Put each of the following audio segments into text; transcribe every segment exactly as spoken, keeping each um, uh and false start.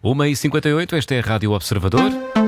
uma e cinquenta e oito, esta é a Rádio Observador.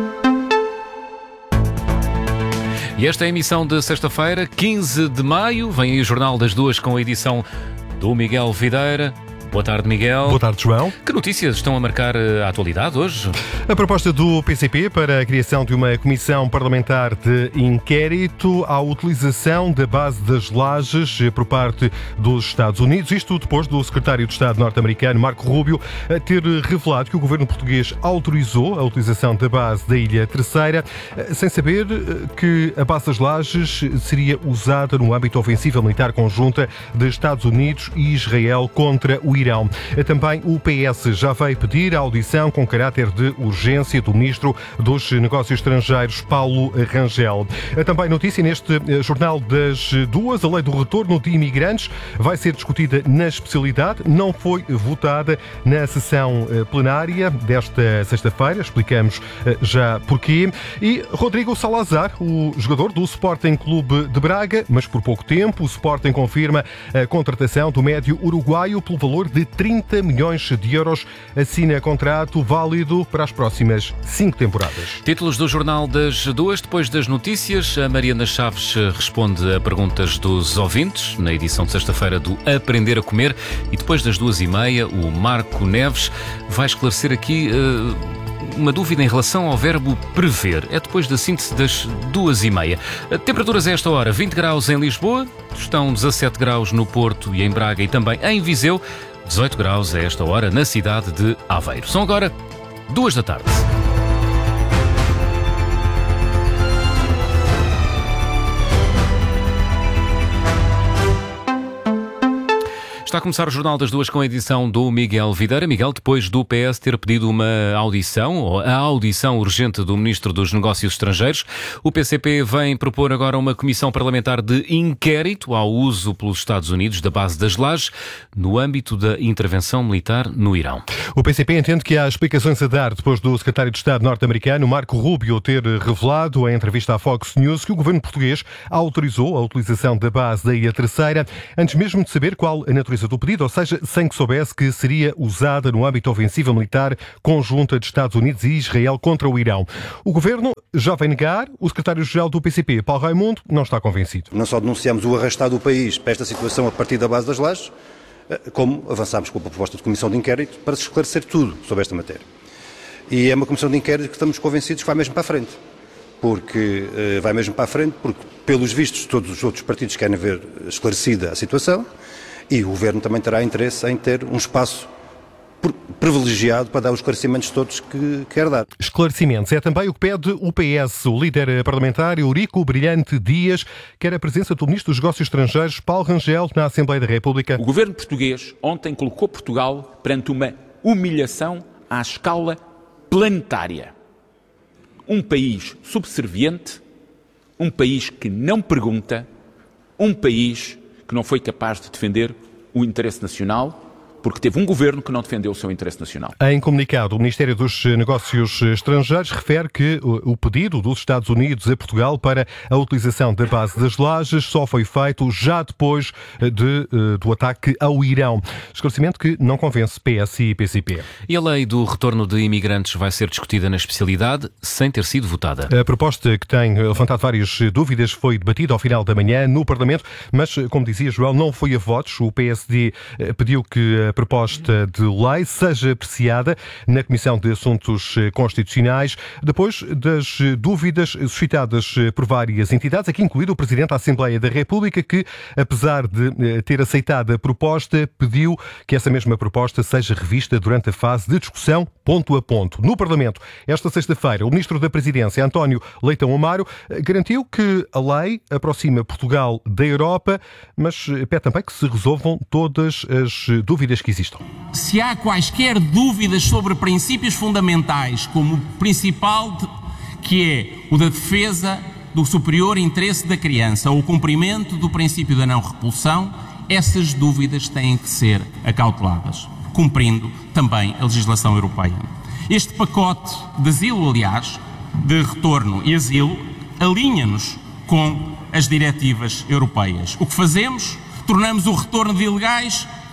E esta é a emissão de sexta-feira, quinze de maio. Vem aí o Jornal das Duas com a edição do Miguel Videira. Boa tarde, Miguel. Boa tarde, João. Que notícias estão a marcar a atualidade hoje? A proposta do P C P para a criação de uma comissão parlamentar de inquérito à utilização da base das lajes por parte dos Estados Unidos. Isto depois do secretário de Estado norte-americano, Marco Rubio, ter revelado que o governo português autorizou a utilização da base da Ilha Terceira, sem saber que a base das lajes seria usada no âmbito ofensiva militar conjunta de Estados Unidos e Israel contra o Irão. Também o P S já veio pedir a audição com caráter de urgência do Ministro dos Negócios Estrangeiros, Paulo Rangel. Também notícia neste Jornal das Duas, a lei do retorno de imigrantes vai ser discutida na especialidade, não foi votada na sessão plenária desta sexta-feira, explicamos já porquê. E Rodrigo Salazar, o jogador do Sporting Clube de Braga, mas por pouco tempo, o Sporting confirma a contratação do médio uruguaio pelo valor de trinta milhões de euros, assina contrato válido para as próximas cinco temporadas. Títulos do Jornal das Duas. Depois das notícias, a Mariana Chaves responde a perguntas dos ouvintes na edição de sexta-feira do Aprender a Comer, e depois das duas e meia o Marco Neves vai esclarecer aqui uh, uma dúvida em relação ao verbo prever. É depois da síntese das duas e meia. Temperaturas a esta hora: vinte graus em Lisboa, estão dezassete graus no Porto e em Braga e também em Viseu, dezoito graus a esta hora na cidade de Aveiro. São agora duas da tarde. Está a começar o Jornal das Duas com a edição do Miguel Videira. Miguel, depois do P S ter pedido uma audição, ou a audição urgente do Ministro dos Negócios Estrangeiros, o P C P vem propor agora uma comissão parlamentar de inquérito ao uso pelos Estados Unidos da base das lajes no âmbito da intervenção militar no Irão. O P C P entende que há explicações a dar depois do secretário de Estado norte-americano, Marco Rubio, ter revelado em entrevista à Fox News que o governo português autorizou a utilização da base da Ilha Terceira antes mesmo de saber qual a natureza do pedido, ou seja, sem que soubesse que seria usada no âmbito ofensiva militar conjunta de Estados Unidos e Israel contra o Irão. O governo já vem negar, o secretário-geral do P C P, Paulo Raimundo, não está convencido. Não só denunciamos o arrastar do país para esta situação a partir da base das lajes, como avançámos com a proposta de comissão de inquérito para se esclarecer tudo sobre esta matéria. E é uma comissão de inquérito que estamos convencidos que vai mesmo para a frente. Porque uh, vai mesmo para a frente, porque, pelos vistos, todos os outros partidos querem ver esclarecida a situação, e o Governo também terá interesse em ter um espaço privilegiado para dar os esclarecimentos todos que quer dar. Esclarecimentos é também o que pede o P S. O líder parlamentar, Eurico Brilhante Dias, quer a presença do Ministro dos Negócios Estrangeiros, Paulo Rangel, na Assembleia da República. O Governo português ontem colocou Portugal perante uma humilhação à escala planetária. Um país subserviente, um país que não pergunta, um país que não foi capaz de defender o interesse nacional, porque teve um governo que não defendeu o seu interesse nacional. Em comunicado, o Ministério dos Negócios Estrangeiros refere que o pedido dos Estados Unidos a Portugal para a utilização da base das lajes só foi feito já depois de, do ataque ao Irão. Esclarecimento que não convence P S e P C P. E a lei do retorno de imigrantes vai ser discutida na especialidade sem ter sido votada. A proposta, que tem levantado várias dúvidas, foi debatida ao final da manhã no Parlamento, mas, como dizia João, não foi a votos. O P S D pediu que a proposta de lei seja apreciada na Comissão de Assuntos Constitucionais, depois das dúvidas suscitadas por várias entidades, aqui incluído o Presidente da Assembleia da República, que, apesar de ter aceitado a proposta, pediu que essa mesma proposta seja revista durante a fase de discussão ponto a ponto. No Parlamento, esta sexta-feira, o Ministro da Presidência, António Leitão Amaro, garantiu que a lei aproxima Portugal da Europa, mas pede também que se resolvam todas as dúvidas que existam. Se há quaisquer dúvidas sobre princípios fundamentais, como o principal, de, que é o da defesa do superior interesse da criança ou o cumprimento do princípio da não repulsão, essas dúvidas têm que ser acauteladas, cumprindo também a legislação europeia. Este pacote de asilo, aliás, de retorno e asilo, alinha-nos com as diretivas europeias. O que fazemos? Tornamos o retorno de ilegais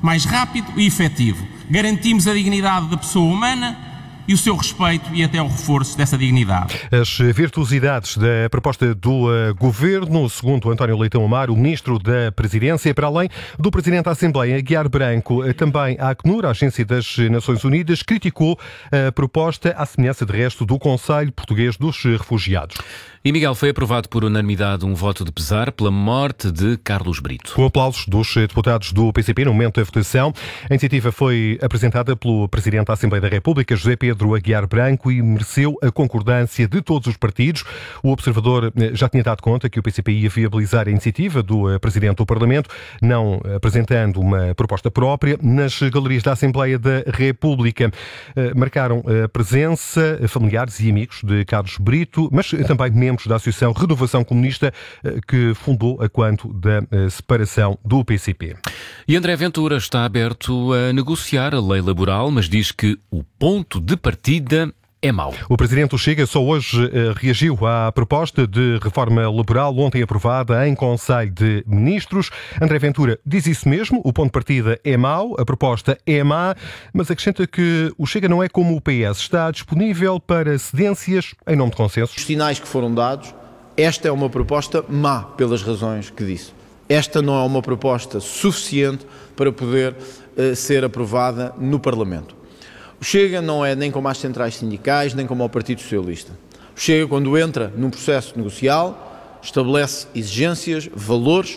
mais rápido e efetivo. Garantimos a dignidade da pessoa humana e o seu respeito e até o reforço dessa dignidade. As virtuosidades da proposta do uh, Governo, segundo António Leitão Amaro, o Ministro da Presidência, para além do Presidente da Assembleia, Aguiar Branco, também a Acnur, a Agência das Nações Unidas, criticou a proposta à semelhança de resto do Conselho Português dos Refugiados. E, Miguel, foi aprovado por unanimidade um voto de pesar pela morte de Carlos Brito. Com aplausos dos deputados do P C P no momento da votação, a iniciativa foi apresentada pelo Presidente da Assembleia da República, José Pedro Aguiar Branco, e mereceu a concordância de todos os partidos. O Observador já tinha dado conta que o P C P ia viabilizar a iniciativa do Presidente do Parlamento, não apresentando uma proposta própria. Nas galerias da Assembleia da República marcaram a presença familiares e amigos de Carlos Brito, mas também membros da Associação Renovação Comunista, que fundou a quanto da separação do P C P. E André Ventura está aberto a negociar a lei laboral, mas diz que o ponto de partida é mau. O Presidente do Chega só hoje eh, reagiu à proposta de reforma laboral ontem aprovada em Conselho de Ministros. André Ventura diz isso mesmo, o ponto de partida é mau, a proposta é má, mas acrescenta que o Chega não é como o P S, está disponível para cedências em nome de consensos. Os sinais que foram dados, esta é uma proposta má pelas razões que disse. Esta não é uma proposta suficiente para poder uh, ser aprovada no Parlamento. O Chega não é nem como as centrais sindicais, nem como o Partido Socialista. O Chega, quando entra num processo negocial, estabelece exigências, valores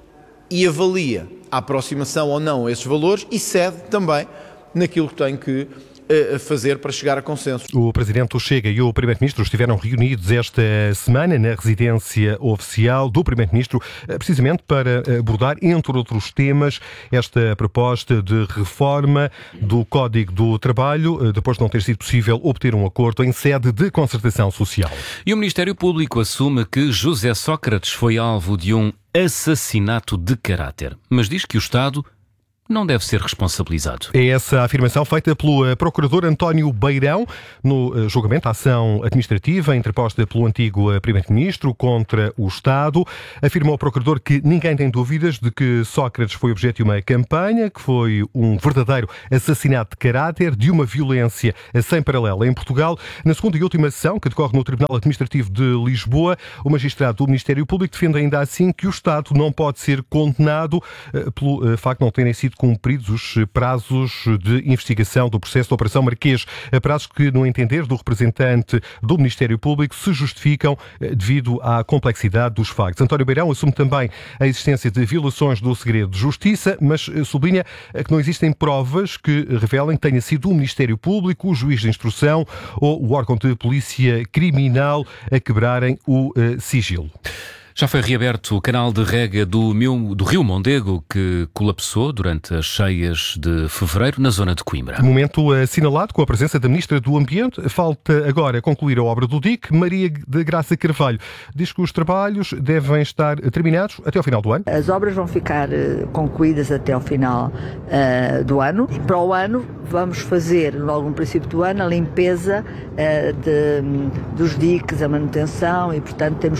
e avalia a aproximação ou não a esses valores e cede também naquilo que tem que a fazer para chegar a consenso. O Presidente do Chega e o Primeiro-Ministro estiveram reunidos esta semana na residência oficial do Primeiro-Ministro, precisamente para abordar, entre outros temas, esta proposta de reforma do Código do Trabalho, depois de não ter sido possível obter um acordo em sede de concertação social. E o Ministério Público assume que José Sócrates foi alvo de um assassinato de caráter, mas diz que o Estado não deve ser responsabilizado. É essa a afirmação feita pelo Procurador António Beirão no julgamento da ação administrativa interposta pelo antigo Primeiro-Ministro contra o Estado. Afirmou o Procurador que ninguém tem dúvidas de que Sócrates foi objeto de uma campanha, que foi um verdadeiro assassinato de caráter, de uma violência sem paralelo em Portugal. Na segunda e última sessão, que decorre no Tribunal Administrativo de Lisboa, o magistrado do Ministério Público defende ainda assim que o Estado não pode ser condenado pelo facto de não terem sido cumpridos os prazos de investigação do processo da Operação Marquês, prazos que, no entender do representante do Ministério Público, se justificam devido à complexidade dos factos. António Beirão assume também a existência de violações do segredo de justiça, mas sublinha que não existem provas que revelem que tenha sido o Ministério Público, o juiz de instrução ou o órgão de polícia criminal a quebrarem o uh, sigilo. Já foi reaberto o canal de rega do, do Rio Mondego, que colapsou durante as cheias de fevereiro na zona de Coimbra. Momento assinalado com a presença da Ministra do Ambiente. Falta agora concluir a obra do dique. Maria de Graça Carvalho diz que os trabalhos devem estar terminados até ao final do ano. As obras vão ficar uh, concluídas até ao final uh, do ano. E para o ano vamos fazer, logo no princípio do ano, a limpeza uh, de, dos diques, a manutenção e, portanto, temos...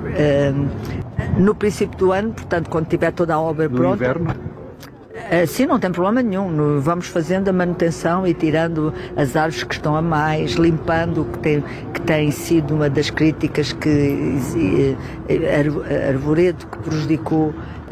Uh, no princípio do ano, portanto, quando tiver toda a obra no pronta... inverno? Sim, não tem problema nenhum. Vamos fazendo a manutenção e tirando as árvores que estão a mais, limpando o que tem, que tem sido uma das críticas que Arvoredo que prejudicou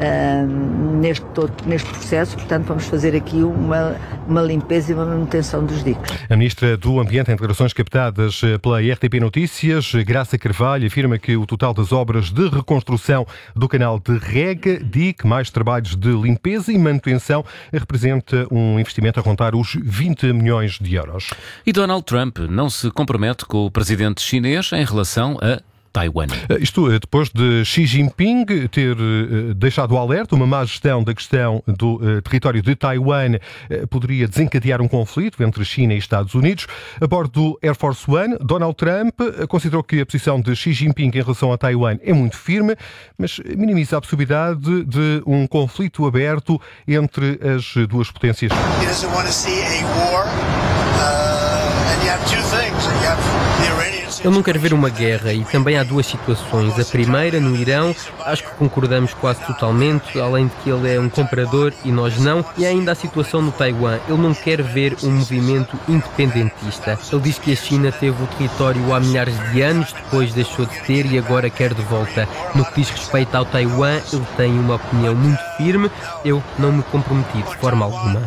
uh, neste, todo, neste processo. Portanto, vamos fazer aqui uma, uma limpeza e uma manutenção dos diques. A Ministra do Ambiente, em declarações captadas pela R T P Notícias, Graça Carvalho, afirma que o total das obras de reconstrução do canal de rega, dique, mais trabalhos de limpeza e manutenção representa um investimento a rondar os vinte milhões de euros. E Donald Trump não se compromete com o presidente chinês em relação a Taiwan. Isto depois de Xi Jinping ter deixado o alerta, uma má gestão da questão do território de Taiwan poderia desencadear um conflito entre China e Estados Unidos. A bordo do Air Force One, Donald Trump considerou que a posição de Xi Jinping em relação a Taiwan é muito firme, mas minimiza a possibilidade de um conflito aberto entre as duas potências. He doesn't want to see a war. Uh... Eu não quero ver uma guerra e também há duas situações. A primeira, no Irão, acho que concordamos quase totalmente, além de que ele é um comprador e nós não. E há ainda a situação no Taiwan. Ele não quer ver um movimento independentista. Ele diz que a China teve o território há milhares de anos, depois deixou de ter e agora quer de volta. No que diz respeito ao Taiwan, ele tem uma opinião muito firme. Eu não me comprometi de forma alguma.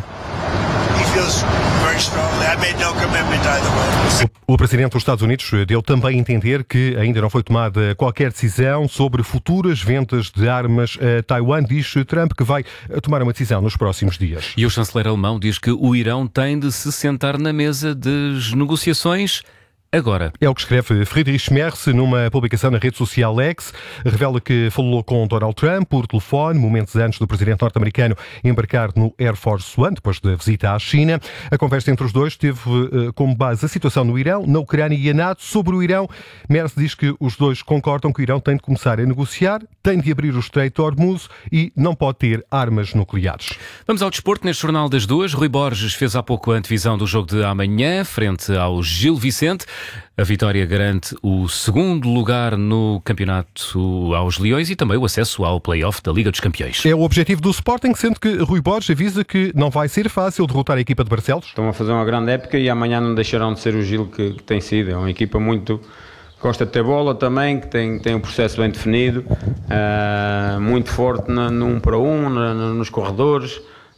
O presidente dos Estados Unidos deu também a entender que ainda não foi tomada qualquer decisão sobre futuras vendas de armas a Taiwan. Diz Trump que vai tomar uma decisão nos próximos dias. E o chanceler alemão diz que o Irão tem de se sentar na mesa das negociações agora. É o que escreve Friedrich Merz numa publicação na rede social X. Revela que falou com Donald Trump por telefone, momentos antes do presidente norte-americano embarcar no Air Force One, depois da visita à China. A conversa entre os dois teve uh, como base a situação no Irão, na Ucrânia e a NATO. Sobre o Irão, Merz diz que os dois concordam que o Irão tem de começar a negociar, tem de abrir o Estreito de Hormuz e não pode ter armas nucleares. Vamos ao desporto neste Jornal das Duas. Rui Borges fez há pouco a antevisão do jogo de amanhã, frente ao Gil Vicente. A vitória garante o segundo lugar no campeonato aos Leões e também o acesso ao play-off da Liga dos Campeões. É o objetivo do Sporting, sendo que Rui Borges avisa que não vai ser fácil derrotar a equipa de Barcelos. Estão a fazer uma grande época e amanhã não deixarão de ser o Gil que, que tem sido. É uma equipa muito... gosta de ter bola também, que tem, tem um processo bem definido, uh, muito forte no, no um para um, no, nos corredores.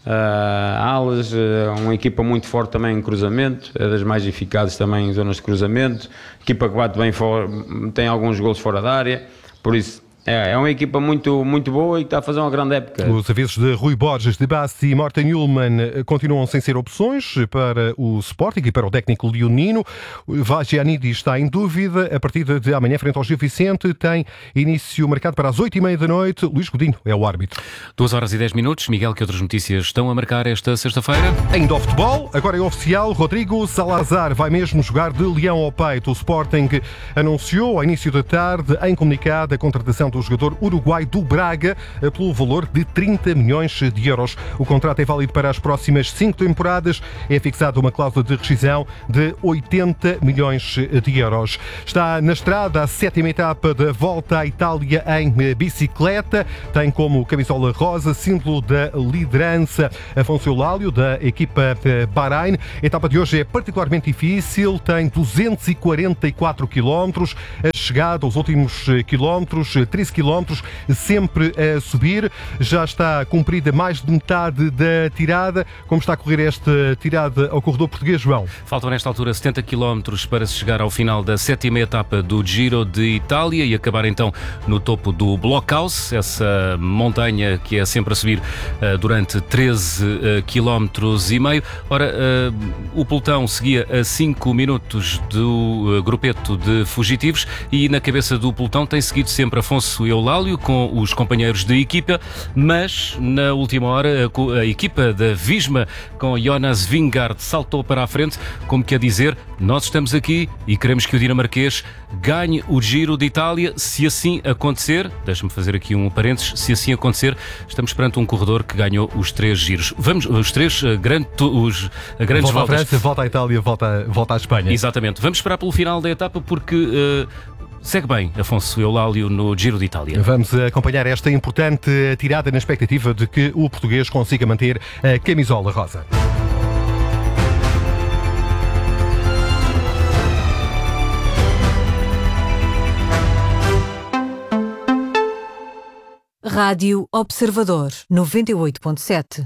Uh, alas, uh, uma equipa muito forte também em cruzamento, é das mais eficazes também em zonas de cruzamento, equipa que bate bem fora, tem alguns golos fora da área, por isso é, é uma equipa muito, muito boa e que está a fazer uma grande época. Os avisos de Rui Borges, de Basti e Morten Ullmann continuam sem ser opções para o Sporting e para o técnico leonino. Vagianidi está em dúvida. A partida de amanhã frente ao Gil Vicente tem início marcado para as oito e meia da noite. Luís Godinho é o árbitro. Duas horas e dez minutos. Miguel, que outras notícias estão a marcar esta sexta-feira? Ainda ao futebol, agora é oficial. Rodrigo Salazar vai mesmo jogar de leão ao peito. O Sporting anunciou ao início da tarde, em comunicado, a contratação do jogador uruguai do Braga pelo valor de trinta milhões de euros. O contrato é válido para as próximas cinco temporadas. É fixada uma cláusula de rescisão de oitenta milhões de euros. Está na estrada a sétima etapa da Volta à Itália em bicicleta. Tem como camisola rosa, símbolo da liderança, Afonso Eulálio, da equipa Bahrein. A etapa de hoje é particularmente difícil. Tem duzentos e quarenta e quatro quilómetros. A chegada aos últimos quilómetros, treze quilómetros, sempre a subir. Já está cumprida mais de metade da tirada. Como está a correr esta tirada ao corredor português, João? Faltam nesta altura setenta quilómetros para se chegar ao final da sétima etapa do Giro de Itália e acabar então no topo do Blockhaus, essa montanha que é sempre a subir uh, durante treze quilómetros e meio. Ora, uh, o pelotão seguia a cinco minutos do uh, grupeto de fugitivos e na cabeça do pelotão tem seguido sempre Afonso Eulálio com os companheiros de equipa, mas na última hora a, a equipa da Visma com Jonas Vingegaard saltou para a frente, como quer dizer, nós estamos aqui e queremos que o dinamarquês ganhe o Giro de Itália. Se assim acontecer, deixa-me fazer aqui um parênteses, se assim acontecer, estamos perante um corredor que ganhou os três giros. Vamos, os três uh, grande, os, uh, grandes volta voltas. À França, volta à Itália, volta, volta à Espanha. Exatamente. Vamos esperar pelo final da etapa porque... Uh, segue bem Afonso Eulálio no Giro de Itália. Vamos acompanhar esta importante tirada na expectativa de que o português consiga manter a camisola rosa. Rádio Observador, noventa e oito ponto sete.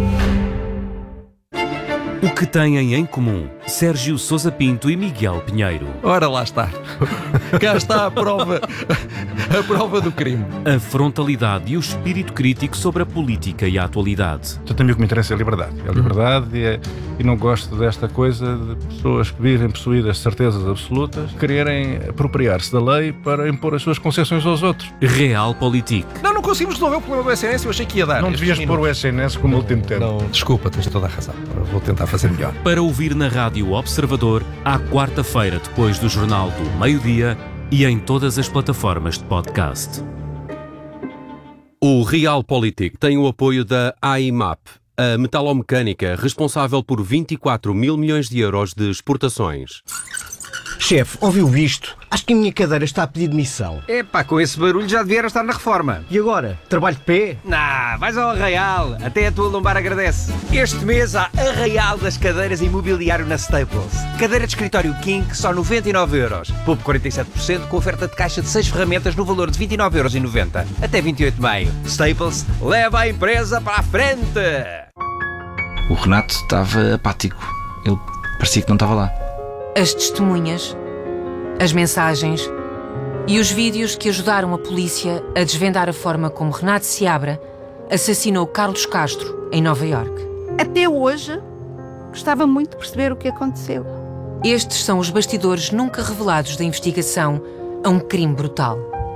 O que têm em comum Sérgio Sousa Pinto e Miguel Pinheiro? Ora, lá está. Cá está a prova, a prova do crime. A frontalidade e o espírito crítico sobre a política e a atualidade. Portanto, a mim o que me interessa é a liberdade. É a liberdade e, é, e não gosto desta coisa de pessoas que vivem possuídas de certezas absolutas, quererem apropriar-se da lei para impor as suas concessões aos outros. Realpolitik. Não, não conseguimos resolver o problema do S N S, eu achei que ia dar. Não devias pôr o S N S como último tempo. Não, desculpa, tens toda a razão. Vou tentar fazer melhor. Para ouvir na Rádio Observador, à quarta-feira, depois do Jornal do Meio-Dia e em todas as plataformas de podcast. O Realpolitik tem o apoio da A I M A P, A metalomecânica, responsável por vinte e quatro mil milhões de euros de exportações. Chefe, ouviu isto? Acho que a minha cadeira está a pedir demissão. Epá, com esse barulho já devia estar na reforma. E agora? Trabalho de pé? Nah, vais ao Arraial. Até a tua lombar agradece. Este mês há Arraial das cadeiras e mobiliário na Staples. Cadeira de escritório King, só noventa e nove euros. Poupe quarenta e sete por cento com oferta de caixa de seis ferramentas no valor de vinte e nove euros e noventa. Até vinte e oito de maio. Staples, leva a empresa para a frente. O Renato estava apático. Ele parecia que não estava lá. As testemunhas, as mensagens e os vídeos que ajudaram a polícia a desvendar a forma como Renato Seabra assassinou Carlos Castro em Nova Iorque. Até hoje, gostava muito de perceber o que aconteceu. Estes são os bastidores nunca revelados da investigação a um crime brutal.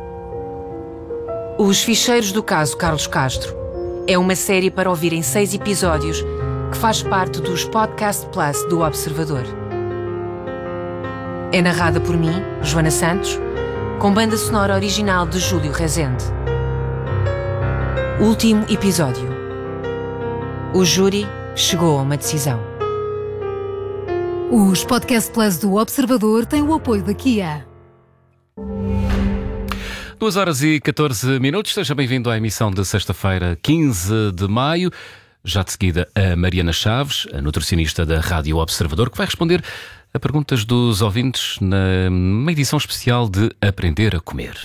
Os Ficheiros do Caso Carlos Castro é uma série para ouvir em seis episódios que faz parte dos Podcast Plus do Observador. É narrada por mim, Joana Santos, com banda sonora original de Júlio Rezende. Último episódio. O júri chegou a uma decisão. Os Podcast Plus do Observador têm o apoio da Kia. duas horas e catorze minutos. Seja bem-vindo à emissão de sexta-feira, quinze de maio. Já de seguida, a Mariana Chaves, a nutricionista da Rádio Observador, que vai responder a perguntas dos ouvintes numa edição especial de Aprender a Comer.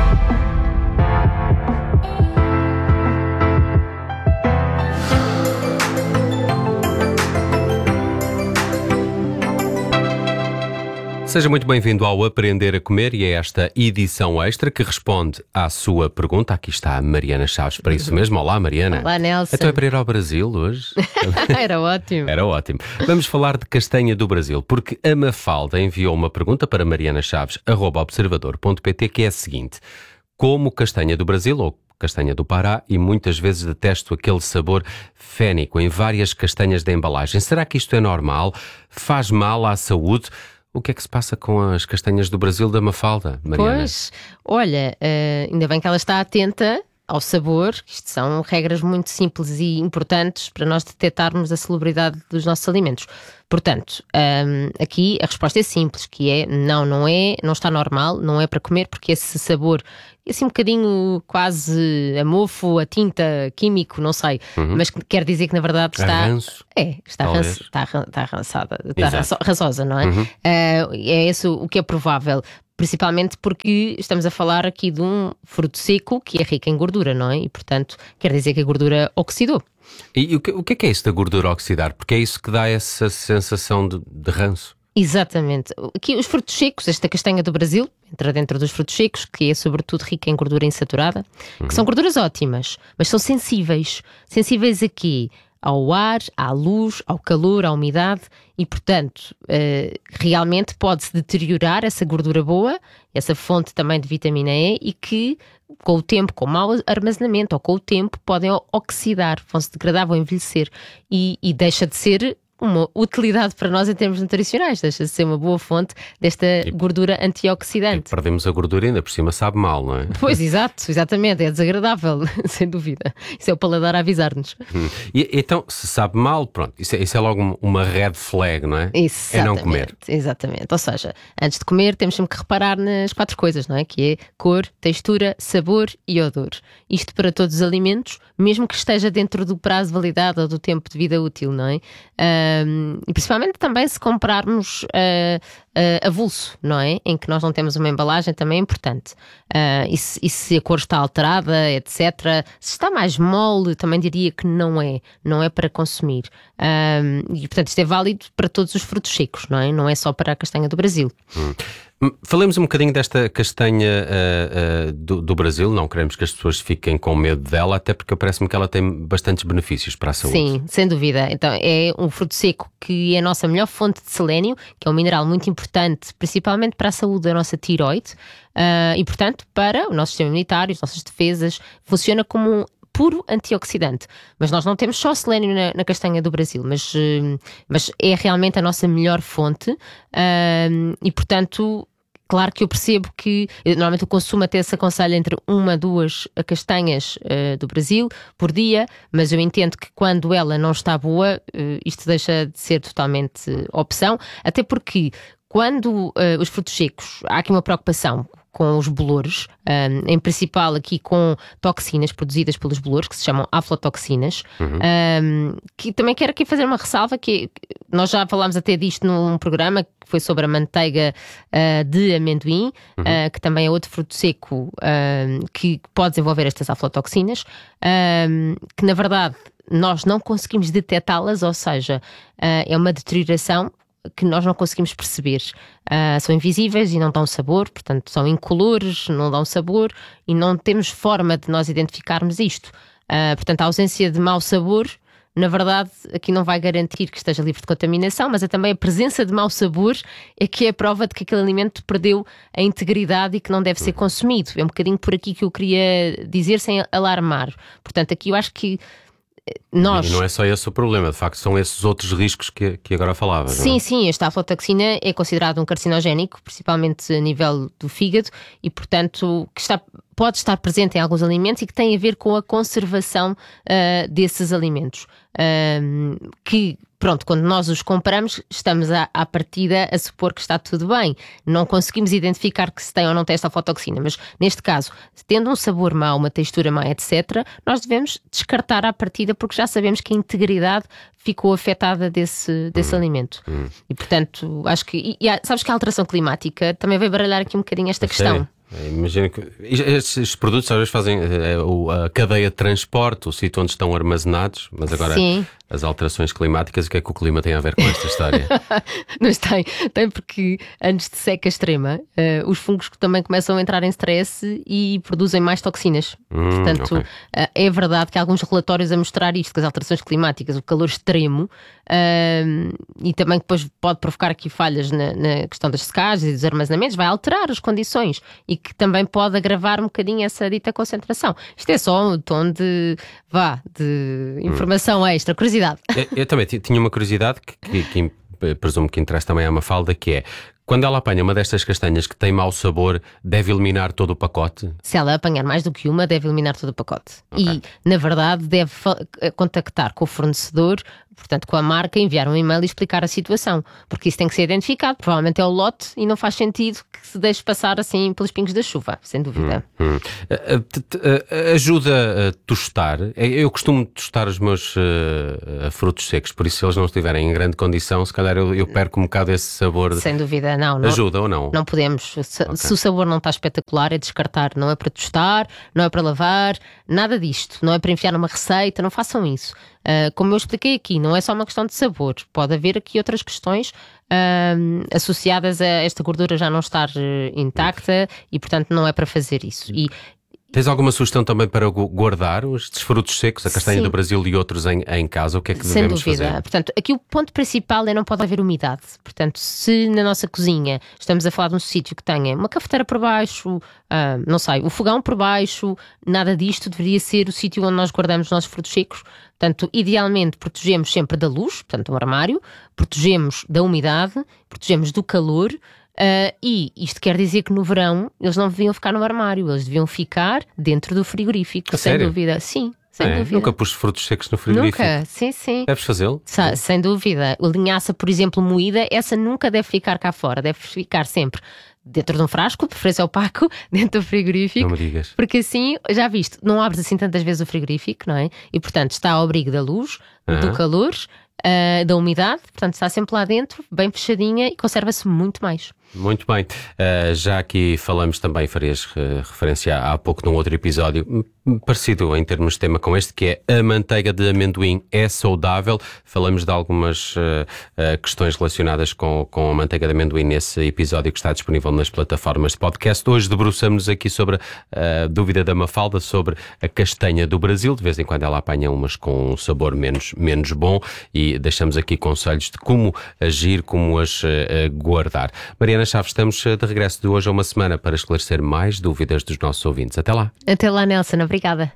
Seja muito bem-vindo ao Aprender a Comer e a esta edição extra que responde à sua pergunta. Aqui está a Mariana Chaves para isso mesmo. Olá, Mariana. Olá, Nelson. Então é para ir ao Brasil hoje? Era ótimo. Era ótimo. Vamos falar de castanha do Brasil, porque a Mafalda enviou uma pergunta para mariana chaves arroba observador ponto pt que é a seguinte: como castanha do Brasil ou castanha do Pará e muitas vezes detesto aquele sabor fénico em várias castanhas da embalagem. Será que isto é normal? Faz mal à saúde? O que é que se passa com as castanhas do Brasil da Mafalda, Mariana? Pois, olha, uh, ainda bem que ela está atenta ao sabor. Isto são regras muito simples e importantes para nós detectarmos a salubridade dos nossos alimentos. Portanto, um, aqui a resposta é simples, que é não, não é, não está normal, não é para comer, porque esse sabor é assim um bocadinho quase a mofo, a tinta, químico, não sei, uhum. mas quer dizer que na verdade está... Ranço, é, está, ranço, está, está rançada, está ranço, rançosa, não é? Uhum. Uh, é esse o que é provável. Principalmente porque estamos a falar aqui de um fruto seco que é rico em gordura, não é? E, portanto, quer dizer que a gordura oxidou. E o que, o que é que é isso da gordura oxidar? Porque é isso que dá essa sensação de, de ranço. Exatamente. Aqui os frutos secos, esta castanha do Brasil, entra dentro dos frutos secos, que é sobretudo rica em gordura insaturada, uhum. que são gorduras ótimas, mas são sensíveis. Sensíveis aqui ao ar, à luz, ao calor, à umidade e, portanto, uh, realmente pode-se deteriorar essa gordura boa, essa fonte também de vitamina E e que, com o tempo, com mau armazenamento ou com o tempo, podem oxidar, vão-se degradar, vão envelhecer e, e deixa de ser uma utilidade para nós em termos nutricionais, deixa de ser uma boa fonte desta e, gordura antioxidante. E perdemos a gordura ainda por cima, sabe mal, não é? Pois, exato, exatamente, é desagradável, sem dúvida. Isso é o paladar a avisar-nos. Hum. E, então, se sabe mal, pronto, isso é, isso é logo uma red flag, não é? Exatamente, é não comer. Exatamente, ou seja, antes de comer temos sempre que reparar nas quatro coisas, não é? Que é cor, textura, sabor e odor. Isto para todos os alimentos, mesmo que esteja dentro do prazo de validade ou do tempo de vida útil, não é? Uh, Um, e principalmente também se comprarmos uh, uh, avulso, não é? Em que nós não temos uma embalagem, também é importante. Uh, e, se, e se a cor está alterada, etcétera. Se está mais mole, também diria que não é. Não é para consumir. Um, e portanto isto é válido para todos os frutos secos, não é? Não é só para a castanha do Brasil. Hum. Falemos um bocadinho desta castanha uh, uh, do, do Brasil. Não queremos que as pessoas fiquem com medo dela, até porque parece-me que ela tem bastantes benefícios para a saúde. Sim, sem dúvida. Então é um fruto seco que é a nossa melhor fonte de selênio, que é um mineral muito importante, principalmente para a saúde da nossa tiroide uh, e, portanto, para o nosso sistema imunitário, as nossas defesas. Funciona como um puro antioxidante, mas nós não temos só selênio na, na castanha do Brasil, mas, uh, mas é realmente a nossa melhor fonte uh, e, portanto, claro que eu percebo que normalmente o consumo até se aconselha entre uma, duas castanhas uh, do Brasil por dia, mas eu entendo que quando ela não está boa, uh, isto deixa de ser totalmente uh, opção, até porque quando uh, os frutos secos, há aqui uma preocupação com os bolores, um, em principal aqui com toxinas produzidas pelos bolores, que se chamam aflatoxinas, uhum. um, que também quero aqui fazer uma ressalva, que nós já falámos até disto num programa que foi sobre a manteiga uh, de amendoim, uhum. uh, que também é outro fruto seco uh, que pode desenvolver estas aflatoxinas, uh, que na verdade nós não conseguimos detectá-las, ou seja, uh, é uma deterioração que nós não conseguimos perceber. Uh, são invisíveis e não dão sabor, portanto são incolores, não dão sabor e não temos forma de nós identificarmos isto. Uh, portanto, a ausência de mau sabor, na verdade, aqui não vai garantir que esteja livre de contaminação, mas é também a presença de mau sabor é que é a prova de que aquele alimento perdeu a integridade e que não deve ser consumido. É um bocadinho por aqui que eu queria dizer sem alarmar. Portanto, aqui eu acho que nós... E não é só esse o problema, de facto são esses outros riscos que, que agora falava. Sim, não é? sim, esta aflatoxina é considerado um carcinogénico, principalmente a nível do fígado, e portanto que está, pode estar presente em alguns alimentos e que tem a ver com a conservação uh, desses alimentos. Uh, que, pronto, quando nós os compramos, estamos à, à partida a supor que está tudo bem. Não conseguimos identificar que se tem ou não tem esta aflatoxina, mas neste caso, tendo um sabor mau, uma textura má, etcétera, nós devemos descartar à partida porque já sabemos que a integridade ficou afetada desse, desse hum. alimento. Hum. E portanto, acho que... E, e, sabes que a alteração climática também vai baralhar aqui um bocadinho esta questão. Sério? Imagina que estes produtos às vezes fazem a cadeia de transporte, o sítio onde estão armazenados, mas agora Sim. as alterações climáticas, o que é que o clima tem a ver com esta história? Mas tem, tem porque antes de seca extrema, uh, os fungos também começam a entrar em stress e produzem mais toxinas. Hum, Portanto, okay. uh, é verdade que há alguns relatórios a mostrar isto, que as alterações climáticas, o calor extremo, uh, e também depois pode provocar aqui falhas na, na questão das secagens e dos armazenamentos, vai alterar as condições e que também pode agravar um bocadinho essa dita concentração. Isto é só um tom de, vá, de informação hum. extra, curiosidade. Eu, eu também tinha uma curiosidade que, que, que presumo que interessa também à Mafalda, que é, quando ela apanha uma destas castanhas que tem mau sabor, deve eliminar todo o pacote? Se ela apanhar mais do que uma, deve eliminar todo o pacote. Okay. E, na verdade, deve contactar com o fornecedor, portanto com a marca, enviar um e-mail e explicar a situação, porque isso tem que ser identificado, provavelmente é o lote e não faz sentido que se deixe passar assim pelos pingos da chuva, sem dúvida. Hum, hum. Ajuda a tostar. Eu costumo tostar os meus uh, frutos secos, por isso se eles não estiverem em grande condição, se calhar eu, eu perco um bocado esse sabor. Sem dúvida, não, não. Ajuda ou não? Não podemos. Se, okay. se o sabor não está espetacular, é descartar. Não é para tostar, não é para lavar, nada disto. Não é para enfiar numa receita, não façam isso. Uh, como eu expliquei aqui, não é só uma questão de sabor, pode haver aqui outras questões uh, associadas a esta gordura já não estar uh, intacta e portanto não é para fazer isso. E tens alguma sugestão também para guardar estes frutos secos, a castanha Sim. do Brasil e outros em, em casa? O que é que Sem devemos dúvida. fazer? Portanto, aqui o ponto principal é não pode haver umidade. Portanto, se na nossa cozinha estamos a falar de um sítio que tenha uma cafeteira por baixo, uh, não sei, o fogão por baixo, nada disto deveria ser o sítio onde nós guardamos os nossos frutos secos. Portanto, idealmente protegemos sempre da luz, portanto, um armário, protegemos da umidade, protegemos do calor. Uh, e isto quer dizer que no verão eles não deviam ficar no armário, eles deviam ficar dentro do frigorífico, a sem sério? dúvida. Sim, sem é, dúvida. Nunca pus frutos secos no frigorífico. Nunca, sim, sim. Deves fazê-lo? Sa- sem dúvida. A linhaça, por exemplo, moída, essa nunca deve ficar cá fora, deve ficar sempre dentro de um frasco, de preferência opaco, dentro do frigorífico. Não me digas. Porque assim, já viste, não abres assim tantas vezes o frigorífico, não é? E portanto está ao abrigo da luz, uh-huh. do calor, uh, da umidade, portanto está sempre lá dentro, bem fechadinha e conserva-se muito mais. Muito bem. Uh, já aqui falamos também, farias uh, referência há pouco num outro episódio parecido em termos de tema com este, que é a manteiga de amendoim é saudável. Falamos de algumas uh, uh, questões relacionadas com, com a manteiga de amendoim nesse episódio que está disponível nas plataformas de podcast. Hoje debruçamos-nos aqui sobre a dúvida da Mafalda sobre a castanha do Brasil. De vez em quando ela apanha umas com um sabor menos, menos bom e deixamos aqui conselhos de como agir, como as uh, guardar. Mariana Chaves, estamos de regresso de hoje a uma semana para esclarecer mais dúvidas dos nossos ouvintes. Até lá. Até lá, Nelson. Obrigada.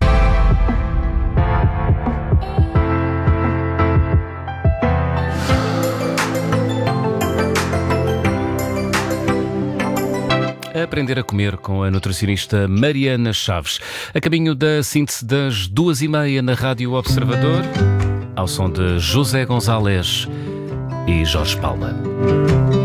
Aprender a Comer com a nutricionista Mariana Chaves. A caminho da síntese das duas e meia na Rádio Observador, ao som de José Gonzalez e Jorge Palma.